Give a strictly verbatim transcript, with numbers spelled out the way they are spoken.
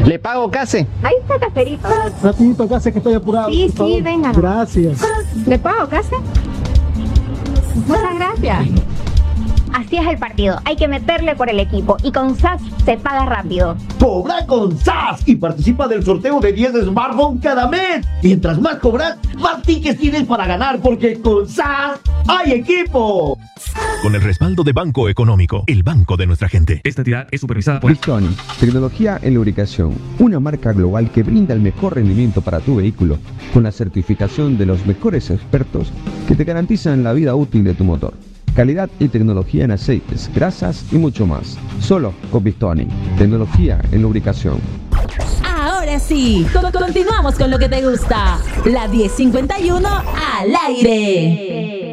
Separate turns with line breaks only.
¿Le pago case?
Ahí está Caserito.
Rapidito, Case, que estoy apurado.
Sí,
por favor.
sí, venga.
Gracias.
¿Le pago Case? Muchas gracias. Así es el partido, hay que meterle por el equipo y con S A S se paga rápido.
Cobra con S A S y participa del sorteo de diez smartphones cada mes. Mientras más cobras, más tickets tienes para ganar, porque con S A S hay equipo.
Con el respaldo de Banco Económico, el banco de nuestra gente.
Esta entidad es supervisada por...
Bridgestone, tecnología en lubricación, una marca global que brinda el mejor rendimiento para tu vehículo, con la certificación de los mejores expertos que te garantizan la vida útil de tu motor. Calidad y tecnología en aceites, grasas y mucho más. Solo con Bridgestone, tecnología en lubricación.
Ahora sí, co- continuamos con lo que te gusta. La diez cincuenta y uno al aire.